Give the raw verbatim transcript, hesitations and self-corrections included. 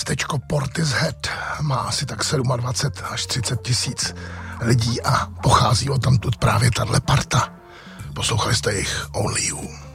Městečko Portishead má asi tak dvacet sedm až třicet tisíc lidí a pochází odtamtud právě tahle parta. Poslouchali jste jich Only You.